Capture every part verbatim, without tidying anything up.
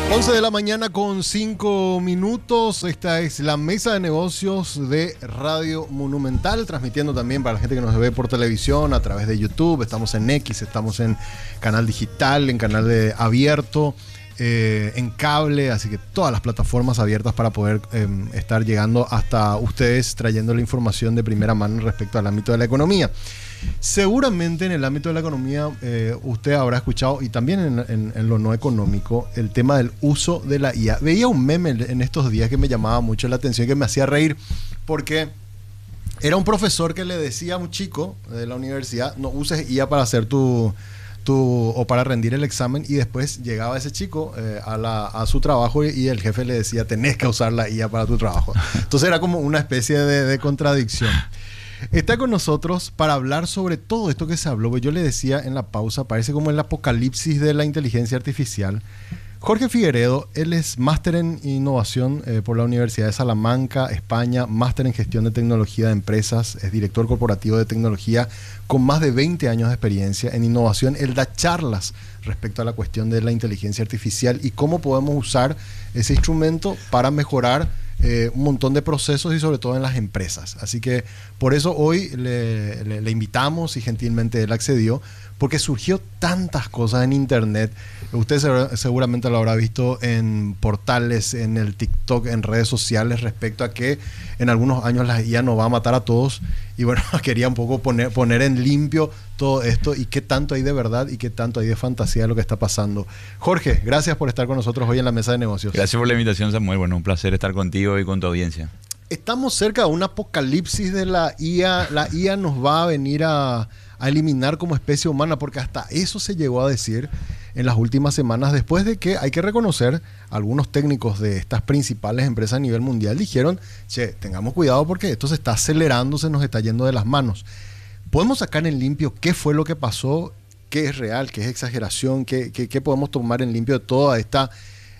once de la mañana con cinco minutos. Esta es la mesa de negocios de Radio Monumental, transmitiendo también para la gente que nos ve por televisión a través de YouTube. Estamos en X, estamos en canal digital, en canal de abierto, eh, en cable, así que todas las plataformas abiertas para poder eh, estar llegando hasta ustedes, trayendo la información de primera mano respecto al ámbito de la economía. Seguramente en el ámbito de la economía eh, usted habrá escuchado, y también en, en, en lo no económico, el tema del uso de la I A. Veía un meme en estos días que me llamaba mucho la atención y que me hacía reír, porque era un profesor que le decía a un chico de la universidad: no uses I A para hacer tu, tu o para rendir el examen, y después llegaba ese chico eh, a, la, a su trabajo y, y el jefe le decía: tenés que usar la I A para tu trabajo. Entonces era como una especie de, de contradicción. Está con nosotros para hablar sobre todo esto que se habló. Yo le decía en la pausa, parece como el apocalipsis de la inteligencia artificial. Jorge Figueredo, él es máster en innovación eh, por la Universidad de Salamanca, España, máster en gestión de tecnología de empresas, es director corporativo de tecnología con más de veinte años de experiencia en innovación. Él da charlas respecto a la cuestión de la inteligencia artificial y cómo podemos usar ese instrumento para mejorar Eh, un montón de procesos y sobre todo en las empresas. Así que por eso hoy le, le, le invitamos y gentilmente él accedió, porque surgió tantas cosas en internet. Usted se, seguramente lo habrá visto en portales, en el TikTok, en redes sociales, respecto a que en algunos años la I A nos va a matar a todos. Y bueno, quería un poco poner, poner en limpio todo esto y qué tanto hay de verdad y qué tanto hay de fantasía de lo que está pasando. Jorge, gracias por estar con nosotros hoy en la mesa de negocios. Gracias por la invitación, Samuel. Bueno, un placer estar contigo y con tu audiencia. Estamos cerca de un apocalipsis de la I A. La I A nos va a venir a, a eliminar como especie humana, porque hasta eso se llegó a decir en las últimas semanas, después de que, hay que reconocer, algunos técnicos de estas principales empresas a nivel mundial dijeron: che, tengamos cuidado porque esto se está acelerando, se nos está yendo de las manos. ¿Podemos sacar en limpio qué fue lo que pasó? ¿Qué es real? ¿Qué es exageración? ¿Qué, qué, qué podemos tomar en limpio de toda esta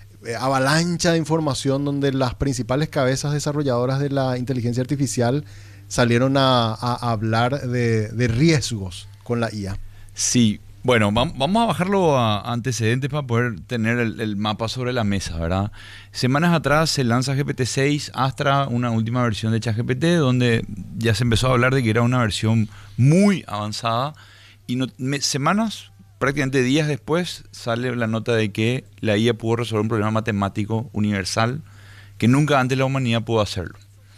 avalancha de información donde las principales cabezas desarrolladoras de la inteligencia artificial salieron a, a hablar de, de riesgos con la I A? Sí, bueno, vamos a bajarlo a antecedentes para poder tener el, el mapa sobre la mesa, ¿verdad? Semanas atrás se lanza G P T seis, Astra, una última versión de ChatGPT, donde ya se empezó a hablar de que era una versión muy avanzada, y no, me, semanas, prácticamente días después, sale la nota de que la I A pudo resolver un problema matemático universal que nunca antes la humanidad pudo hacerlo.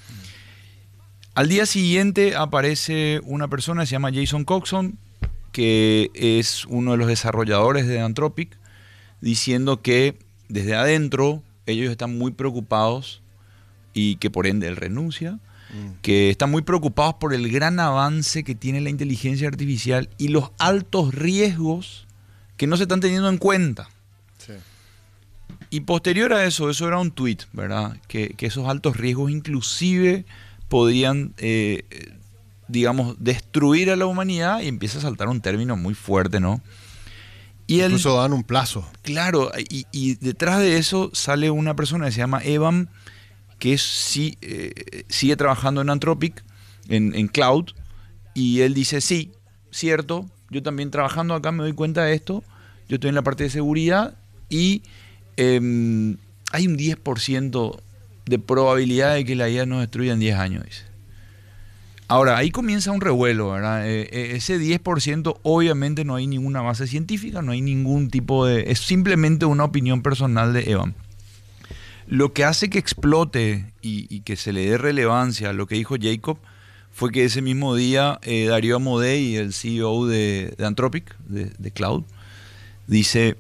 Al día siguiente aparece una persona que se llama Jason Coxon, que es uno de los desarrolladores de Anthropic, diciendo que desde adentro ellos están muy preocupados, y que por ende él renuncia, mm. que están muy preocupados por el gran avance que tiene la inteligencia artificial y los altos riesgos que no se están teniendo en cuenta. Sí. Y posterior a eso, eso era un tweet, ¿verdad? Que, que esos altos riesgos inclusive podían, eh, digamos, destruir a la humanidad, y empieza a saltar un término muy fuerte, ¿no? Y Incluso él, dan un plazo. Claro, y, y detrás de eso sale una persona que se llama Evan, que es, sí, eh, sigue trabajando en Anthropic, en, en Cloud, y él dice: sí, cierto, yo también trabajando acá me doy cuenta de esto, yo estoy en la parte de seguridad, y eh, hay un diez por ciento de probabilidad de que la I A nos destruya en diez años, dice. Ahora, ahí comienza un revuelo, ¿verdad? Eh, ese diez por ciento obviamente no hay ninguna base científica, no hay ningún tipo de... Es simplemente una opinión personal de Evan. Lo que hace que explote y, y que se le dé relevancia a lo que dijo Jacob fue que ese mismo día eh, Darío Amodei, el C E O de, de Anthropic, de, de Cloud, dice...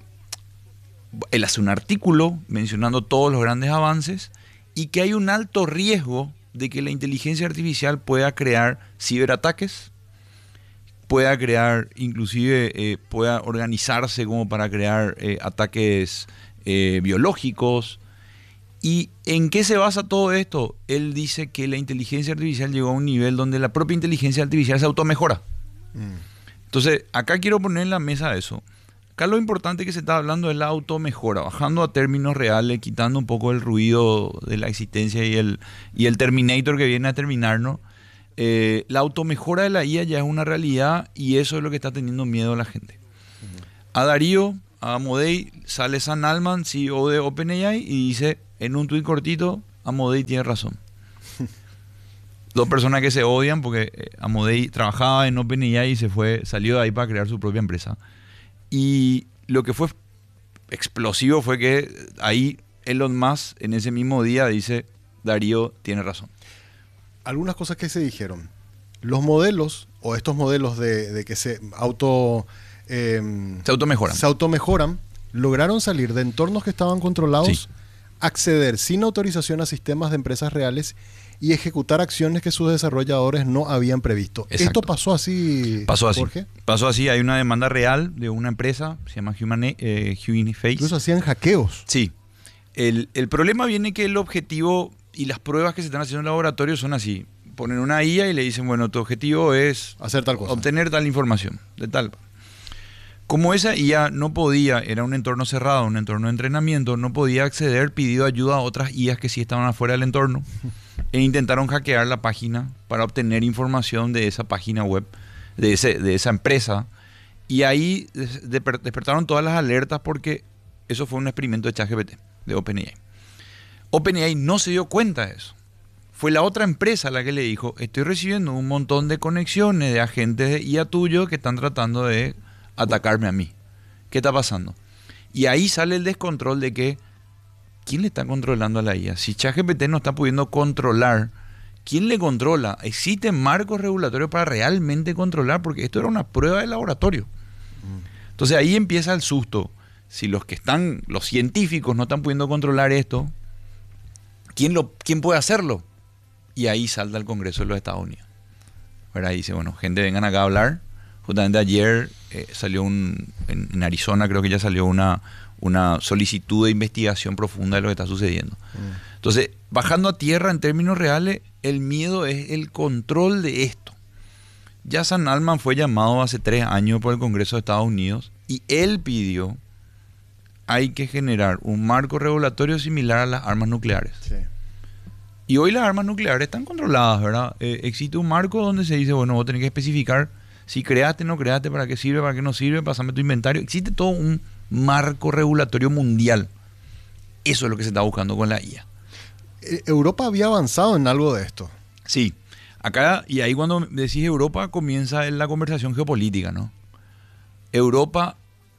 Él hace un artículo mencionando todos los grandes avances y que hay un alto riesgo de que la inteligencia artificial pueda crear ciberataques, pueda crear, inclusive eh, pueda organizarse como para crear eh, ataques eh, biológicos. ¿Y en qué se basa todo esto? Él dice que la inteligencia artificial llegó a un nivel donde la propia inteligencia artificial se automejora. Mm. Entonces, acá quiero poner en la mesa eso. Acá lo importante que se está hablando es la automejora, bajando a términos reales, quitando un poco el ruido de la existencia y el, y el Terminator que viene a terminarnos. Eh, la automejora de la I A ya es una realidad, y eso es lo que está teniendo miedo a la gente. Uh-huh. A Darío, a Amodei, sale Sam Altman, C E O de OpenAI, y dice en un tuit cortito, Amodei tiene razón. Dos personas que se odian porque Amodei trabajaba en OpenAI y se fue, salió de ahí para crear su propia empresa. Y lo que fue explosivo fue que ahí Elon Musk en ese mismo día dice, Darío tiene razón. Algunas cosas que se dijeron. Los modelos, o estos modelos de, de que se auto... Eh, se automejoran. Se automejoran, lograron salir de entornos que estaban controlados, sí. acceder sin autorización a sistemas de empresas reales y ejecutar acciones que sus desarrolladores no habían previsto. Exacto. ¿Esto pasó así, pasó así, Jorge? Pasó así. Hay una demanda real de una empresa, se llama Human, eh, Humaniface. Incluso hacían hackeos. Sí. El, el problema viene que el objetivo y las pruebas que se están haciendo en el laboratorio son así. Ponen una I A y le dicen, bueno, tu objetivo es hacer tal cosa, obtener tal información, de tal. Como esa I A no podía, era un entorno cerrado, un entorno de entrenamiento, no podía acceder, pidió ayuda a otras I As que sí estaban afuera del entorno e intentaron hackear la página para obtener información de esa página web, de, ese, de esa empresa. Y ahí despertaron todas las alertas porque eso fue un experimento de ChatGPT, de OpenAI. OpenAI no se dio cuenta de eso. Fue la otra empresa la que le dijo, estoy recibiendo un montón de conexiones de agentes de I A tuyo que están tratando de atacarme a mí. ¿Qué está pasando? Y ahí sale el descontrol de que ¿quién le está controlando a la I A? Si ChatGPT no está pudiendo controlar, ¿quién le controla? ¿Existen marcos regulatorios para realmente controlar? Porque esto era una prueba de laboratorio. Entonces ahí empieza el susto. Si los que están, los científicos no están pudiendo controlar esto, ¿quién, lo, quién puede hacerlo? Y ahí salta el Congreso de los Estados Unidos. ¿Verdad? Y dice, bueno, gente, vengan acá a hablar. Justamente ayer eh, salió un, en, en Arizona creo que ya salió una, una solicitud de investigación profunda de lo que está sucediendo. Mm. Entonces, bajando a tierra en términos reales, el miedo es el control de esto. Ya Sam Altman fue llamado hace tres años por el Congreso de Estados Unidos y él pidió, hay que generar un marco regulatorio similar a las armas nucleares. Sí. Y hoy las armas nucleares están controladas, ¿verdad? Eh, existe un marco donde se dice, bueno, vos tenés que especificar si creaste, no creaste, para qué sirve, para qué no sirve, pásame tu inventario. Existe todo un marco regulatorio mundial. Eso es lo que se está buscando con la I A. Europa había avanzado en algo de esto. Sí. Acá, y ahí cuando decís Europa, comienza la conversación geopolítica, ¿no? Europa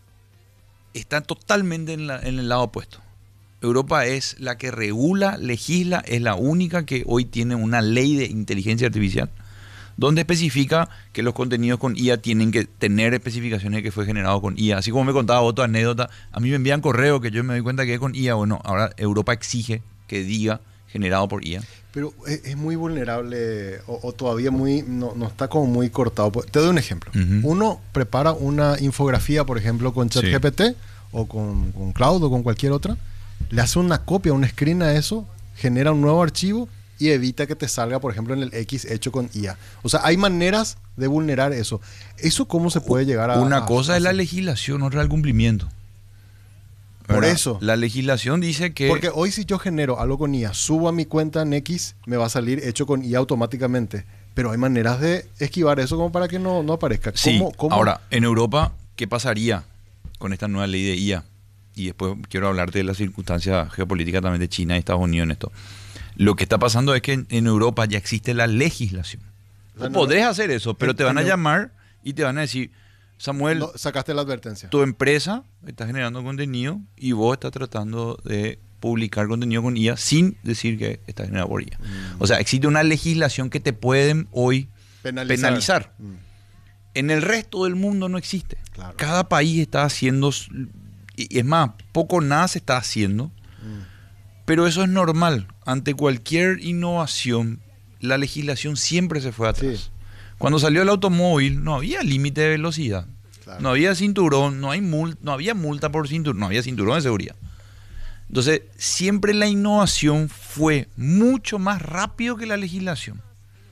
está totalmente en, la, en el lado opuesto. Europa es la que regula, legisla, es la única que hoy tiene una ley de inteligencia artificial donde especifica que los contenidos con I A tienen que tener especificaciones de que fue generado con I A. Así como me contaba otra anécdota, a mí me envían correo que yo me doy cuenta que es con I A. Bueno, ahora Europa exige que diga generado por I A. Pero es, es muy vulnerable o, o todavía muy no, no está como muy cortado. Te doy un ejemplo. Uh-huh. Uno prepara una infografía, por ejemplo, con ChatGPT sí. o con, con Cloud o con cualquier otra. Le hace una copia, un screen a eso, genera un nuevo archivo y evita que te salga, por ejemplo, en el X hecho con I A. O sea, hay maneras de vulnerar eso. ¿Eso cómo se puede llegar a...? Una cosa a, a es la legislación, otra el cumplimiento. Por eso. La legislación dice que... Porque hoy si yo genero algo con I A, subo a mi cuenta en X, me va a salir hecho con I A automáticamente. Pero hay maneras de esquivar eso como para que no, no aparezca. Sí. ¿Cómo, cómo? Ahora, en Europa, ¿qué pasaría con esta nueva ley de I A? Y después quiero hablarte de la circunstancia geopolítica también de China y Estados Unidos en esto. Lo que está pasando es que en, en Europa ya existe la legislación. O sea, no, podrés hacer eso, pero te van a llamar y te van a decir, Samuel, no, sacaste la advertencia. Tu empresa está generando contenido y vos estás tratando de publicar contenido con I A sin decir que está generado por I A. Mm. O sea, existe una legislación que te pueden hoy penalizar. penalizar. Mm. En el resto del mundo no existe. Claro. Cada país está haciendo... Y es más, poco o nada se está haciendo, mm. pero eso es normal. Ante cualquier innovación, la legislación siempre se fue atrás. Sí. Cuando salió el automóvil, no había límite de velocidad, claro. no había cinturón, no, hay mul- no había multa por cinturón, no había cinturón de seguridad. Entonces, siempre la innovación fue mucho más rápido que la legislación.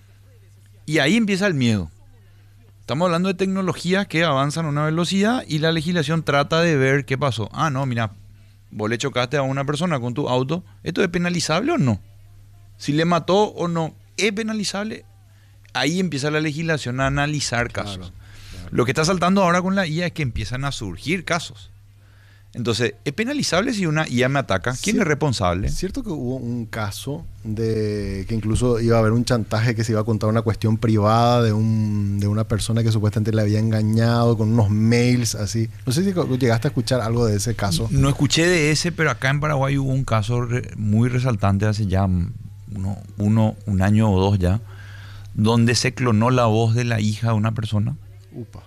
Y ahí empieza el miedo. Estamos hablando de tecnologías que avanzan a una velocidad y la legislación trata de ver qué pasó. Ah, no, mira, vos le chocaste a una persona con tu auto. ¿Esto es penalizable o no? Si le mató o no, ¿es penalizable? Ahí empieza la legislación a analizar casos. Claro, claro. Lo que está saltando ahora con la I A es que empiezan a surgir casos. Entonces, es penalizable si una I A me ataca. ¿Quién Sí, es responsable? es cierto que hubo un caso de que incluso iba a haber un chantaje que se iba a contar una cuestión privada de, un, de una persona que supuestamente le había engañado con unos mails así. No sé si llegaste a escuchar algo de ese caso. No escuché de ese, pero acá en Paraguay hubo un caso re- muy resaltante hace ya uno, uno, un año o dos ya, donde se clonó la voz de la hija de una persona Upa.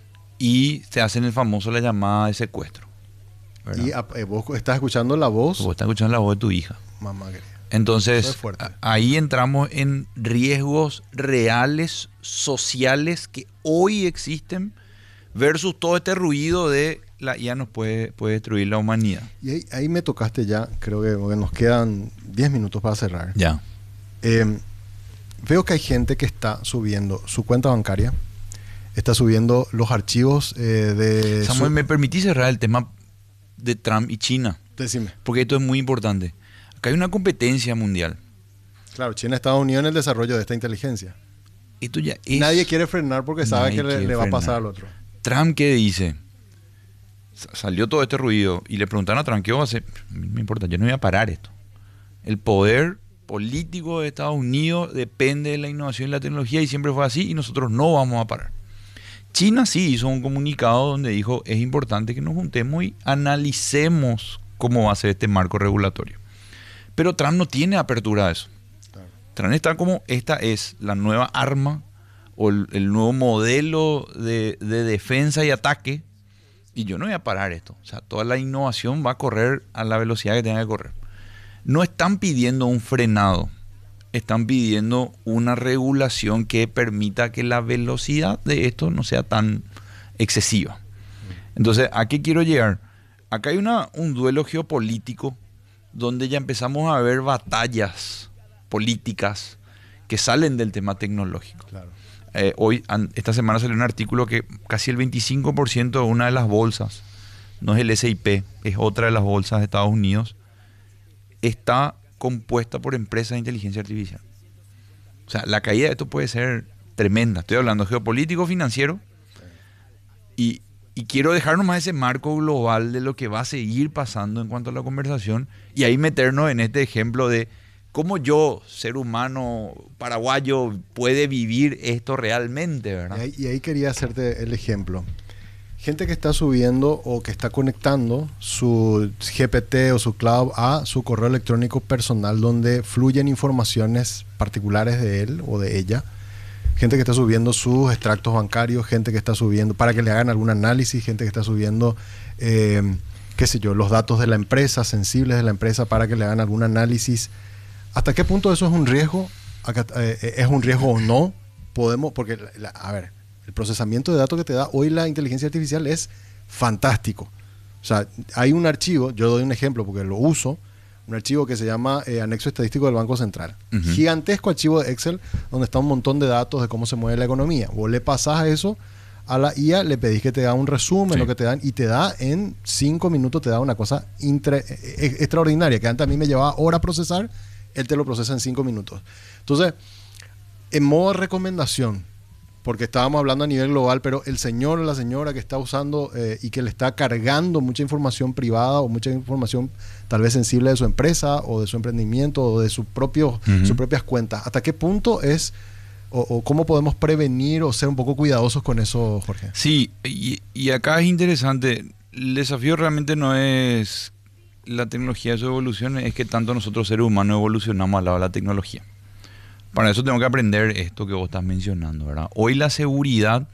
y se hacen el famoso la llamada de secuestro. ¿Verdad? Y a- eh, vos estás escuchando la voz, Vos estás escuchando la voz de tu hija. mamá querida. Entonces, Eso es fuerte. a- ahí entramos en riesgos reales, sociales, que hoy existen, versus todo este ruido de la I A nos puede, puede destruir la humanidad. Y ahí, ahí me tocaste ya, creo que porque nos quedan diez minutos para cerrar. Ya. Eh, veo que hay gente que está subiendo su cuenta bancaria, está subiendo los archivos eh, de... Samuel, su- ¿me permitís cerrar el tema de Trump y China? Decime. Porque esto es muy importante. Acá hay una competencia mundial. Claro, China y Estados Unidos en el desarrollo de esta inteligencia. Esto ya es... Nadie quiere frenar porque sabe Nadie que le, quiere le va a frenar. pasar al otro. Trump, ¿qué dice? Sa- Salió todo este ruido y le preguntaron a Trump, ¿qué va a hacer? No me importa, yo no voy a parar esto. El poder político de Estados Unidos depende de la innovación y la tecnología y siempre fue así y nosotros no vamos a parar. China sí hizo un comunicado donde dijo, es importante que nos juntemos y analicemos cómo va a ser este marco regulatorio. Pero Trump no tiene apertura a eso. Claro. Trump está como, esta es la nueva arma o el, el nuevo modelo de, de defensa y ataque y yo no voy a parar esto. O sea, toda la innovación va a correr a la velocidad que tenga que correr. No están pidiendo un frenado, están pidiendo una regulación que permita que la velocidad de esto no sea tan excesiva. Entonces, ¿a qué quiero llegar? Acá hay una, un duelo geopolítico donde ya empezamos a ver batallas políticas que salen del tema tecnológico. Claro. Eh, hoy, an- esta semana salió un artículo que casi el veinticinco por ciento de una de las bolsas, no es el S y P, es otra de las bolsas de Estados Unidos, está compuesta por empresas de inteligencia artificial. O sea, la caída de esto puede ser tremenda. Estoy hablando geopolítico, financiero, y, y quiero dejar nomás ese marco global de lo que va a seguir pasando en cuanto a la conversación, y ahí meternos en este ejemplo de cómo yo, ser humano paraguayo, puede vivir esto realmente, Y ¿verdad? ahí, y ahí quería hacerte el ejemplo. Gente que está subiendo o que está conectando su G P T o su cloud a su correo electrónico personal donde fluyen informaciones particulares de él o de ella. Gente que está subiendo sus extractos bancarios, gente que está subiendo para que le hagan algún análisis, gente que está subiendo, eh, qué sé yo, los datos de la empresa, sensibles de la empresa para que le hagan algún análisis. ¿Hasta qué punto eso es un riesgo? Acá, eh, ¿Es un riesgo o no? Podemos, porque, la- la- a ver, el procesamiento de datos que te da hoy la inteligencia artificial es fantástico. O sea, hay un archivo, yo doy un ejemplo porque lo uso, un archivo que se llama eh, Anexo Estadístico del Banco Central. Ujú. Gigantesco archivo de Excel donde está un montón de datos de cómo se mueve la economía. Vos le pasás eso a la I A, le pedís que te da un resumen, Sí. lo que te dan, y te da en cinco minutos, te da una cosa intre- eh, extraordinaria, que antes a mí me llevaba horas procesar, él te lo procesa en cinco minutos. Entonces, en modo de recomendación, porque estábamos hablando a nivel global, pero el señor o la señora que está usando eh, y que le está cargando mucha información privada o mucha información tal vez sensible de su empresa o de su emprendimiento o de su propio, Ujú. sus propias cuentas, ¿hasta qué punto es o, o cómo podemos prevenir o ser un poco cuidadosos con eso, Jorge? Sí, y, y acá es interesante. El desafío realmente no es la tecnología de su evolución, es que tanto nosotros seres humanos evolucionamos al lado de la tecnología. Para eso tengo que aprender esto que vos estás mencionando, ¿verdad? Hoy la seguridad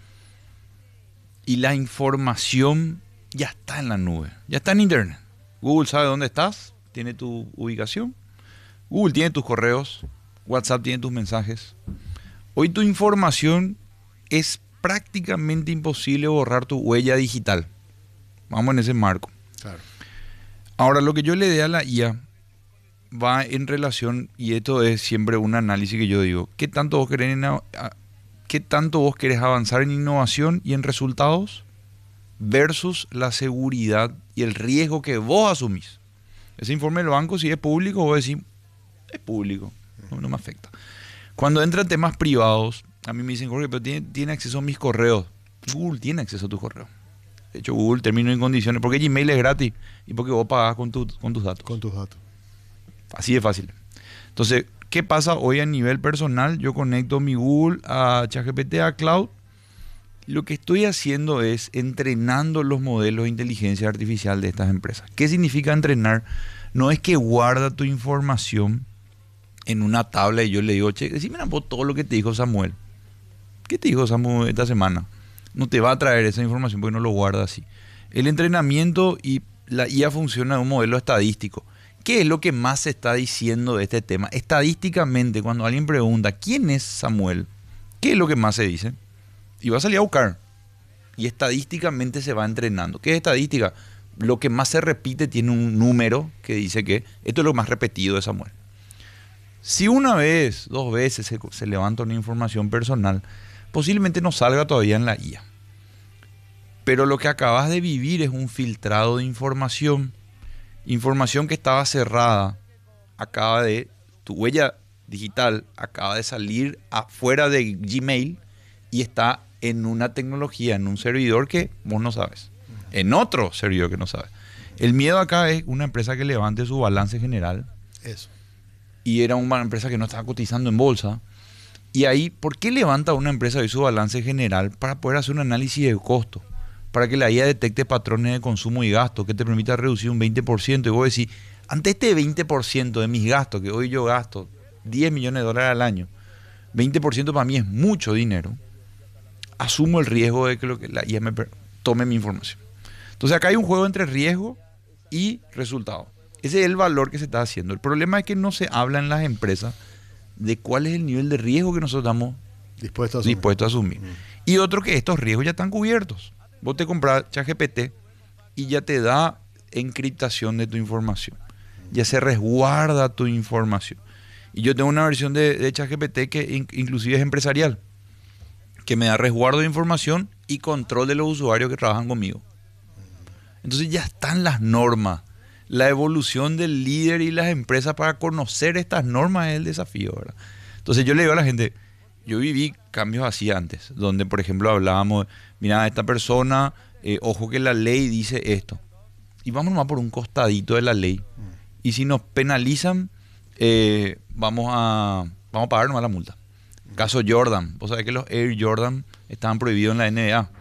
y la información ya está en la nube, ya está en internet. Google sabe dónde estás, tiene tu ubicación. Google tiene tus correos, WhatsApp tiene tus mensajes. Hoy tu información es prácticamente imposible borrar tu huella digital. Vamos en ese marco. Claro. Ahora, lo que yo le dé a la I A va en relación, y esto es siempre un análisis que yo digo, ¿qué tanto vos querés, en- a- qué tanto vos querés avanzar en innovación y en resultados versus la seguridad y el riesgo que vos asumís? Ese informe del banco, si es público, vos decís, es público, no, no me afecta. Cuando entran temas privados, a mí me dicen, Jorge, pero tiene, tiene acceso a mis correos. Google tiene acceso a tus correos. De hecho, Google terminó en condiciones, porque Gmail es gratis y porque vos pagás con, tu, con tus datos. Con tus datos. Así de fácil. Entonces, ¿qué pasa hoy a nivel personal? Yo conecto mi Google a ChatGPT, a Cloud. Lo que estoy haciendo es entrenando los modelos de inteligencia artificial de estas empresas. ¿Qué significa entrenar? No es que guarda tu información en una tabla y yo le digo, che, decime vos todo lo que te dijo Samuel. ¿Qué te dijo Samuel esta semana? No te va a traer esa información porque no lo guarda así. El entrenamiento y la I A funciona en un modelo estadístico. ¿Qué es lo que más se está diciendo de este tema? Estadísticamente, cuando alguien pregunta, ¿quién es Samuel? ¿Qué es lo que más se dice? Y va a salir a buscar. Y estadísticamente se va entrenando. ¿Qué es estadística? Lo que más se repite tiene un número que dice que esto es lo más repetido de Samuel. Si una vez, dos veces se, se levanta una información personal, posiblemente no salga todavía en la I A. Pero lo que acabas de vivir es un filtrado de información. Información que estaba cerrada, acaba de, tu huella digital acaba de salir afuera de Gmail y está en una tecnología, en un servidor que vos no sabes. En otro servidor que no sabes. El miedo acá es una empresa que levante su balance general. Eso. Y era una empresa que no estaba cotizando en bolsa. Y ahí, ¿por qué levanta una empresa hoy su balance general? Para poder hacer un análisis de costo. Para que la I A detecte patrones de consumo y gasto, que te permita reducir un veinte por ciento. Y vos decís, ante este veinte por ciento de mis gastos, que hoy yo gasto diez millones de dólares al año, veinte por ciento para mí es mucho dinero, asumo el riesgo de que, lo que la I A me tome mi información. Entonces acá hay un juego entre riesgo y resultado. Ese es el valor que se está haciendo. El problema es que no se habla en las empresas de cuál es el nivel de riesgo que nosotros estamos dispuestos a asumir. Dispuesto a asumir. Mm. Y otro, que estos riesgos ya están cubiertos. Vos te compras ChatGPT y ya te da encriptación de tu información. Ya se resguarda tu información. Y yo tengo una versión de, de ChatGPT que in, inclusive es empresarial, que me da resguardo de información y control de los usuarios que trabajan conmigo. Entonces ya están las normas. La evolución del líder y las empresas para conocer estas normas es el desafío, ¿verdad? Entonces yo le digo a la gente, yo viví cambios así antes, donde por ejemplo hablábamos, mira, esta persona, eh, ojo que la ley dice esto. Y vamos nomás por un costadito de la ley. Y si nos penalizan, eh, vamos a vamos a pagar nomás la multa. Caso Jordan, vos sabés que los Air Jordan estaban prohibidos en la N B A.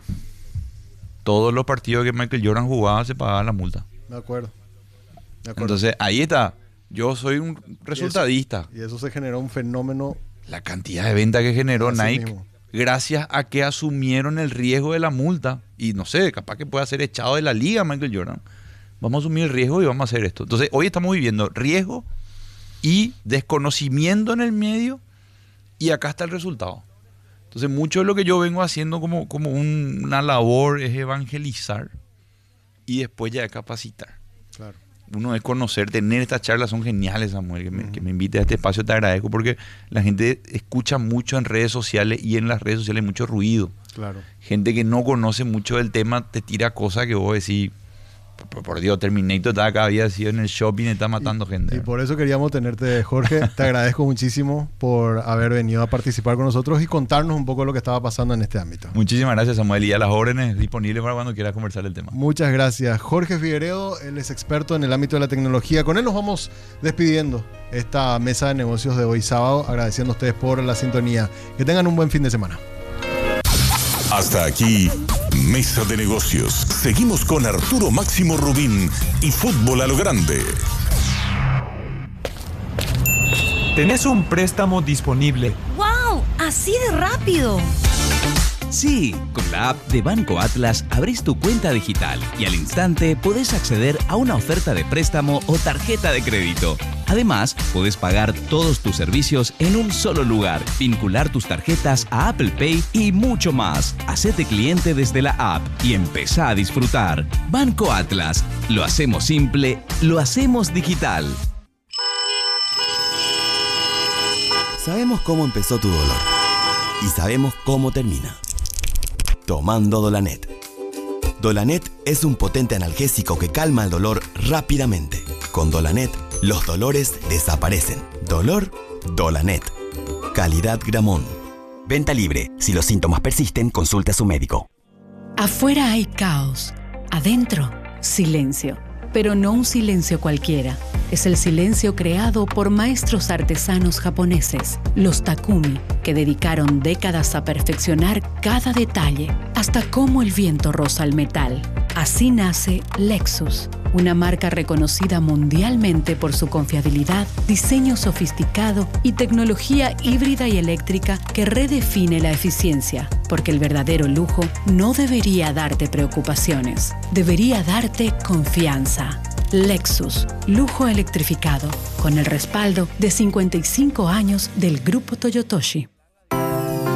Todos los partidos que Michael Jordan jugaba se pagaban la multa. De acuerdo. De acuerdo. Entonces ahí está. Yo soy un resultadista. Y eso, y eso se generó un fenómeno. La cantidad de ventas que generó Así Nike, mismo. Gracias a que asumieron el riesgo de la multa. Y no sé, capaz que pueda ser echado de la liga Michael Jordan. Vamos a asumir el riesgo y vamos a hacer esto. Entonces hoy estamos viviendo riesgo y desconocimiento en el medio. Y acá está el resultado. Entonces mucho de lo que yo vengo haciendo como, como un, una labor es evangelizar y después ya capacitar. Claro. Uno es conocer, tener estas charlas son geniales, Samuel, que me, uh-huh. que me invite a este espacio, te agradezco porque la gente escucha mucho en redes sociales y en las redes sociales hay mucho ruido. Claro. Gente que no conoce mucho del tema te tira cosas que vos decís, por, por Dios, Terminator estaba cada día así en el shopping y está matando y, gente. Y por eso queríamos tenerte, Jorge. Te agradezco muchísimo por haber venido a participar con nosotros y contarnos un poco lo que estaba pasando en este ámbito. Muchísimas gracias, Samuel, y a las órdenes disponibles para cuando quieras conversar el tema. Muchas gracias. Jorge Figueredo, él es experto en el ámbito de la tecnología. Con él nos vamos despidiendo esta mesa de negocios de hoy sábado, agradeciendo a ustedes por la sintonía. Que tengan un buen fin de semana. Hasta aquí, Mesa de Negocios. Seguimos con Arturo Máximo Rubín y Fútbol a lo Grande. ¿Tenés un préstamo disponible? ¡Wow! ¡Así de rápido! Sí, con la app de Banco Atlas abrís tu cuenta digital y al instante podés acceder a una oferta de préstamo o tarjeta de crédito. Además, podés pagar todos tus servicios en un solo lugar, vincular tus tarjetas a Apple Pay y mucho más. Hacete cliente desde la app y empezá a disfrutar. Banco Atlas. Lo hacemos simple, lo hacemos digital. Sabemos cómo empezó tu dolor y sabemos cómo termina. Tomando Dolanet. Dolanet es un potente analgésico que calma el dolor rápidamente. Con Dolanet, los dolores desaparecen. Dolor, Dolanet. Calidad Gramón. Venta libre. Si los síntomas persisten, consulte a su médico. Afuera hay caos, Adentro, silencio. Pero no un silencio cualquiera. Es el silencio creado por maestros artesanos japoneses, los Takumi, que dedicaron décadas a perfeccionar cada detalle, hasta cómo el viento roza el metal. Así nace Lexus, una marca reconocida mundialmente por su confiabilidad, diseño sofisticado y tecnología híbrida y eléctrica que redefine la eficiencia, porque el verdadero lujo no debería darte preocupaciones, debería darte confianza. Lexus, lujo electrificado, con el respaldo de cincuenta y cinco años del Grupo Toyotoshi.